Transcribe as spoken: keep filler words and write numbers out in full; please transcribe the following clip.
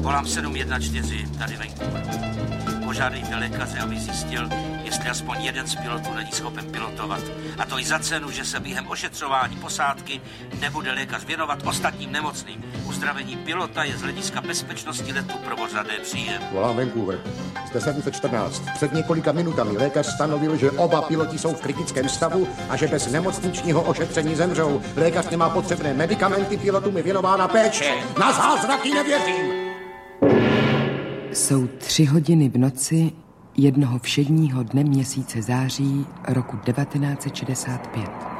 Volám sedm jedna čtyři tady venku. Požádejte lékaře, aby zjistil, jestli aspoň jeden z pilotů není schopen pilotovat. A to i za cenu, že se během ošetřování posádky nebude lékař věnovat ostatním nemocným. Uzdravení pilota je z hlediska bezpečnosti letu prvořadé příjem. Volám Vancouver. Zde sedm set čtrnáct. Před několika minutami lékař stanovil, že oba piloti jsou v kritickém stavu a že bez nemocničního ošetření zemřou. Lékař nemá potřebné medikamenty, pilotům je věnována péče. Na zázraky nevěřím! Jsou tři hodiny v noci jednoho všedního dne měsíce září roku devatenáct set šedesát pět.